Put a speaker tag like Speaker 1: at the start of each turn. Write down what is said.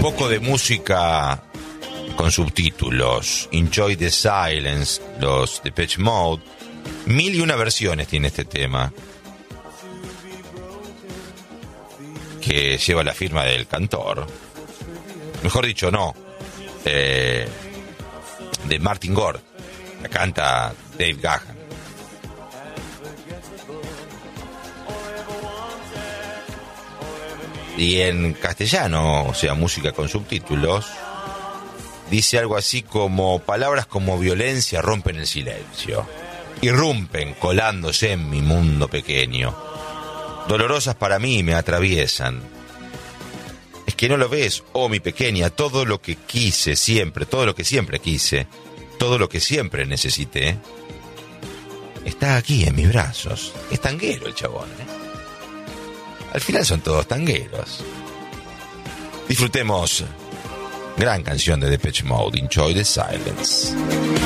Speaker 1: poco de música con subtítulos. Enjoy the Silence, los Depeche Mode. 1001 versiones tiene este tema, que lleva la firma del cantor. Mejor dicho, no. De Martin Gore. La canta Dave Gahan. Y en castellano, o sea, música con subtítulos, dice algo así como: palabras como violencia rompen el silencio, irrumpen colándose en mi mundo pequeño, dolorosas para mí me atraviesan. Es que no lo ves, oh mi pequeña, todo lo que quise siempre, todo lo que siempre quise, todo lo que siempre necesité, está aquí en mis brazos. Es tanguero el chabón, ¿eh? Al final son todos tangueros. Disfrutemos. Gran canción de Depeche Mode, Enjoy the Silence.